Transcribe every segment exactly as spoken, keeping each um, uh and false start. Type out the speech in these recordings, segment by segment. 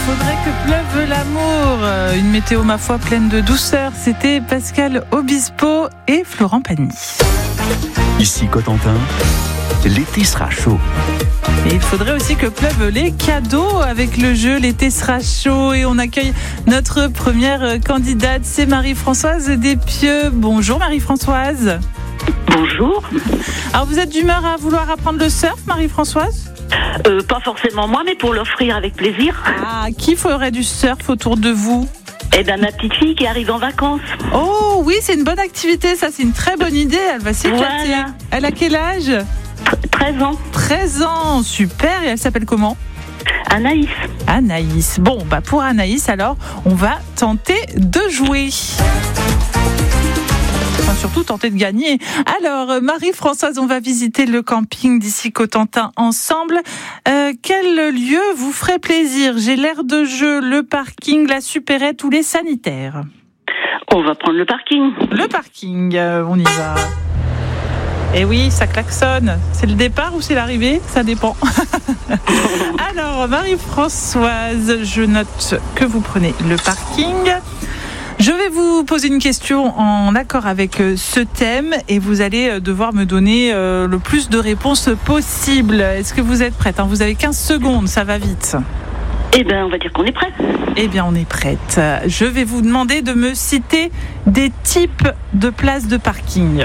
Faudrait que pleuve l'amour. Une météo, ma foi, pleine de douceur. C'était Pascal Obispo et Florent Pagny. Ici Cotentin, l'été sera chaud. Et il faudrait aussi que pleuvent les cadeaux avec le jeu. L'été sera chaud et on accueille notre première candidate. C'est Marie-Françoise Despieux. Bonjour Marie-Françoise. Bonjour. Alors vous êtes d'humeur à vouloir apprendre le surf, Marie-Françoise ? Euh, pas forcément moi, mais pour l'offrir avec plaisir. Ah, qui ferait du surf autour de vous ? Eh bien, ma petite fille qui arrive en vacances. Oh oui, c'est une bonne activité, ça c'est une très bonne idée, elle va s'éclater. Voilà. Elle a quel âge ? treize ans. treize ans, super, et elle s'appelle comment ? Anaïs. Anaïs. Bon, bah pour Anaïs, alors, on va tenter de jouer. Enfin, surtout tenter de gagner. Alors, Marie-Françoise, on va visiter le camping d'ici Cotentin ensemble. Euh, quel lieu vous ferait plaisir ? J'ai l'aire de jeu, le parking, la supérette ou les sanitaires ? On va prendre le parking. Le parking, euh, on y va. Et oui, ça klaxonne. C'est le départ ou c'est l'arrivée ? Ça dépend. Alors, Marie-Françoise, je note que vous prenez le parking. Je vais vous poser une question en accord avec ce thème et vous allez devoir me donner le plus de réponses possible. Est-ce que vous êtes prête ? Vous avez quinze secondes, ça va vite. Eh bien, on va dire qu'on est prêt. Eh bien, on est prête. Je vais vous demander de me citer des types de places de parking.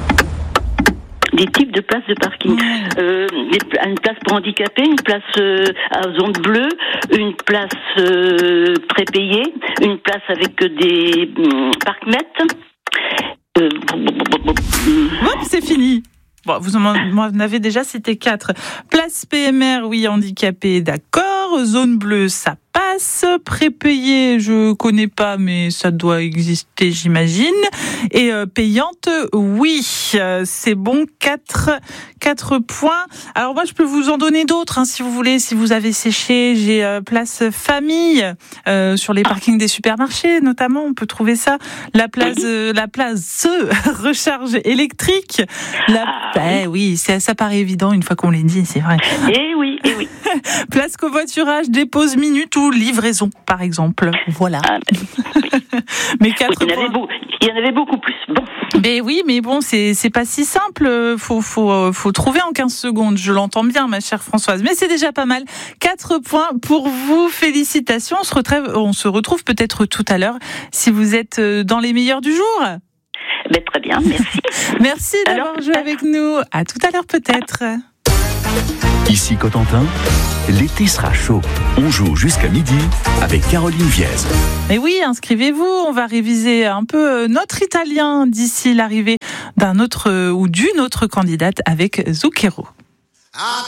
Des types de places de parking. Euh, une place pour handicapés, une place euh, à zone bleue, une place euh, prépayée, une place avec des euh, parcs-mètres. Euh, Hop, c'est fini. Bon, vous en avez déjà cité quatre. Place P M R, oui, handicapé, d'accord. Zone bleue, ça passe. Prépayée, je connais pas, mais ça doit exister, j'imagine. Et euh, payante, oui, euh, c'est bon. Quatre, quatre points. Alors moi, je peux vous en donner d'autres, hein, si vous voulez. Si vous avez séché, j'ai euh, place famille euh, sur les parkings des supermarchés, notamment. On peut trouver ça. La place, euh, la place euh, recharge électrique. La Ben oui, ça, ça paraît évident une fois qu'on les dit, c'est vrai. Eh oui, eh oui. Place covoiturage, dépose minute ou livraison, par exemple. Voilà. Ah, ben, oui. Mais quatre oui, il, y en avait beau, il y en avait beaucoup plus. Bon. Mais oui, mais bon, c'est, c'est pas si simple. Faut, faut, faut trouver en quinze secondes. Je l'entends bien, ma chère Françoise. Mais c'est déjà pas mal. Quatre points pour vous. Félicitations. On se retrouve, on se retrouve peut-être tout à l'heure si vous êtes dans les meilleurs du jour. Ben, très bien, merci. Merci d'avoir Alors, joué avec nous. À tout à l'heure peut-être. Ici Cotentin, l'été sera chaud. On joue jusqu'à midi avec Caroline Viez. Et oui, inscrivez-vous. On va réviser un peu notre italien d'ici l'arrivée d'un autre ou d'une autre candidate avec Zucchero.